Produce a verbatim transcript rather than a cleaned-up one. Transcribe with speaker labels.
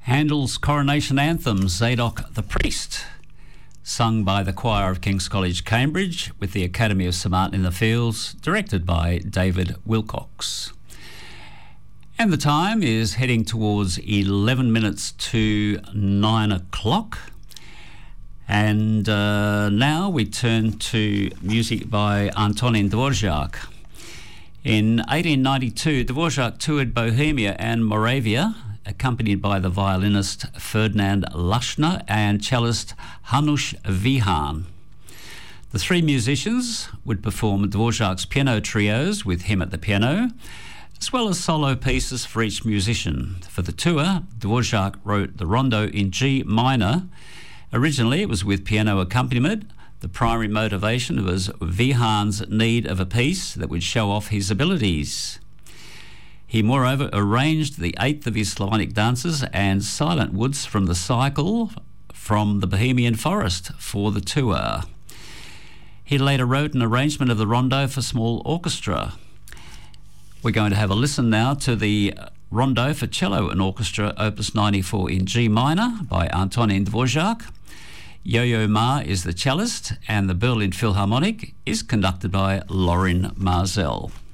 Speaker 1: Handel's coronation anthem, Zadok the Priest, sung by the choir of King's College, Cambridge, with the Academy of St Martin in the Fields, directed by David Wilcox. And the time is heading towards eleven minutes to nine o'clock. And uh, now we turn to music by Antonin Dvorak. In eighteen ninety-two, Dvorak toured Bohemia and Moravia, accompanied by the violinist Ferdinand Lashner and cellist Hanush Vihan. The three musicians would perform Dvorak's piano trios with him at the piano, as well as solo pieces for each musician. For the tour, Dvorak wrote the rondo in G minor. Originally, it was with piano accompaniment. The primary motivation was Vihan's need of a piece that would show off his abilities. He moreover arranged the eighth of his Slavonic dances and silent woods from the cycle from the Bohemian Forest for the tour. He later wrote an arrangement of the rondo for small orchestra. We're going to have a listen now to the rondo for cello and orchestra, opus ninety-four in G minor by Antonin Dvorak. Yo-Yo Ma is the cellist, and the Berlin Philharmonic is conducted by Lorin Maazel.